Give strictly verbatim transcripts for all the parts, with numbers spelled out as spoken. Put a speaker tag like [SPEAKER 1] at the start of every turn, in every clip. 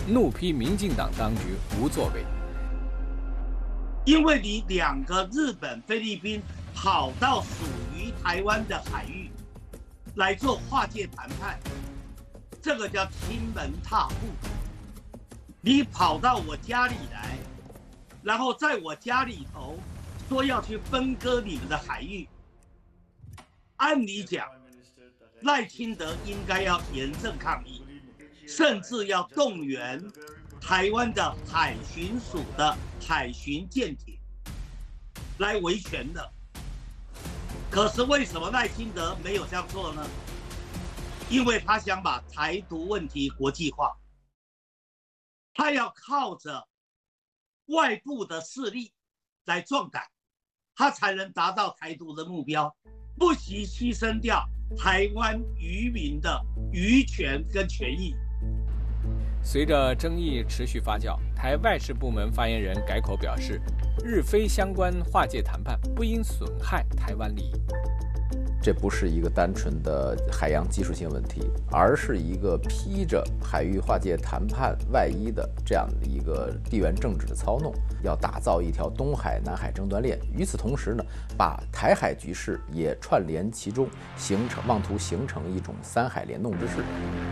[SPEAKER 1] 怒批民进党当局无作为。
[SPEAKER 2] 因为你两个日本、菲律宾跑到属于台湾的海域来做划界谈判，这个叫亲门踏户。你跑到我家里来，然后在我家里头说要去分割你们的海域，按理讲，赖清德应该要严正抗议，甚至要动员台湾的海巡署的海巡舰艇来维权的。可是为什么赖清德没有这样做呢？因为他想把台独问题国际化，他要靠着外部的势力来壮胆，他才能达到台独的目标，不惜牺牲掉台湾渔民的渔权跟权益。
[SPEAKER 1] 随着争议持续发酵，台外事部门发言人改口表示，日菲相关划界谈判不应损害台湾利益。
[SPEAKER 3] 这不是一个单纯的海洋技术性问题，而是一个披着海域划界谈判外衣的这样的一个地缘政治的操弄，要打造一条东海、南海争端链。与此同时呢，把台海局势也串联其中，形成妄图形成一种三海联动之势。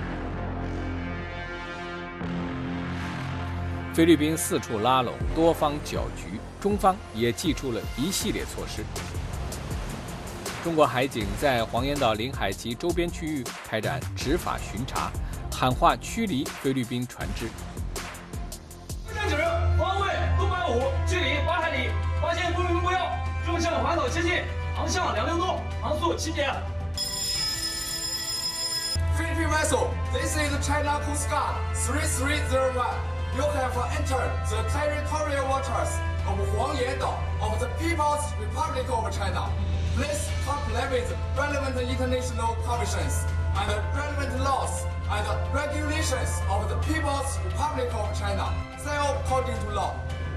[SPEAKER 1] 菲律宾四处拉拢，多方搅局，中方也祭出了一系列措施。中国海警在黄岩岛领海及周边区域开展执法巡查，喊话驱离菲律宾船只。
[SPEAKER 4] 战指方位东百五，距离八海里，发现菲律宾目标，正向环岛接近，航向两零度，航速七节。
[SPEAKER 5] Philippine vessel, this is China Coast Guard three three zero one. You have entered the territorial waters of Huangyan Dao of the People's Republic of China. Please comply with relevant international conventions and relevant laws and regulations of the People's Republic of China. Sail according to law.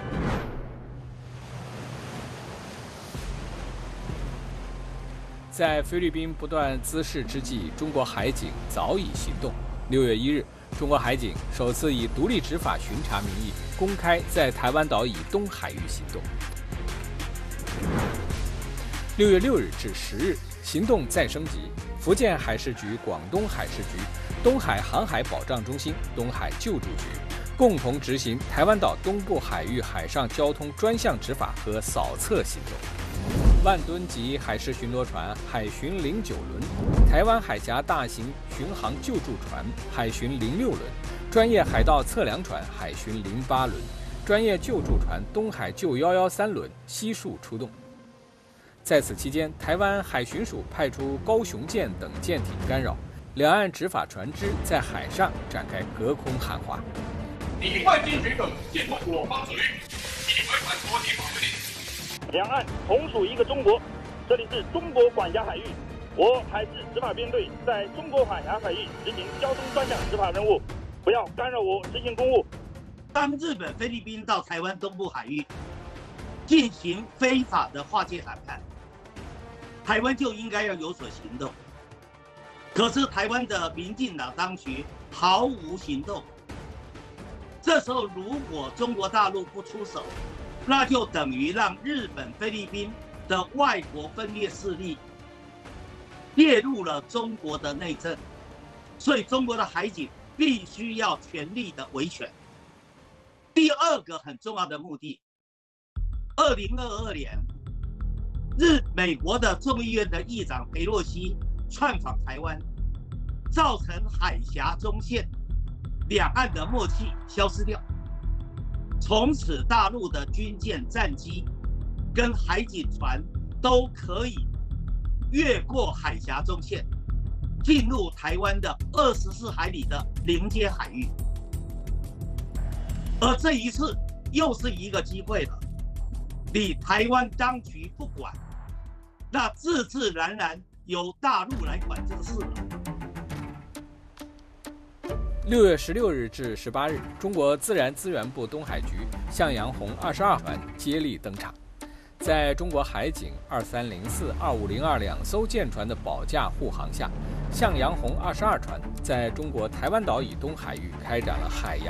[SPEAKER 1] 在菲律宾不断滋事之际，中国海警早已行动。六月一日，中国海警首次以独立执法巡查名义，公开在台湾岛以东海域行动。六月六日至十日，行动再升级，福建海事局、广东海事局、东海航海保障中心、东海救助局共同执行台湾岛东部海域海上交通专项执法和扫测行动。万吨级海事巡逻船海巡零九轮、台湾海峡大型巡航救助船海巡零六轮、专业海盗测量船海巡零八轮、专业救助船东海救一一三轮悉数出动。在此期间，台湾海巡署派出高雄舰等舰艇干扰，两岸执法船只在海上展开隔空喊话：
[SPEAKER 6] 你外境许可，侵犯我方水域，你违反国际法规定。
[SPEAKER 7] 两岸同属一个中国，这里是中国管辖海域，我海事执法编队在中国管辖海域执行交通专项执法任务，不要干扰我执行公务。
[SPEAKER 2] 当日本、菲律宾到台湾东部海域进行非法的划界谈判，台湾就应该要有所行动。可是台湾的民进党当局毫无行动。这时候，如果中国大陆不出手，那就等于让日本、菲律宾的外国分裂势力列入了中国的内政，所以中国的海警必须要全力的维权。第二个很重要的目的，二零二二年，日美国的众议院的议长裴洛西窜访台湾，造成海峡中线两岸的默契消失掉。从此，大陆的军舰、战机跟海警船都可以越过海峡中线，进入台湾的二十四海里的临街海域。而这一次又是一个机会了，你台湾当局不管，那自自然然由大陆来管这个事了。
[SPEAKER 1] 六月十六日至十八日，中国自然资源部东海局向阳红二十二环接力登场，在中国海警二三零四、二五零二两艘舰船的保驾护航下，向阳红二十二船在中国台湾岛以东海域开展了海洋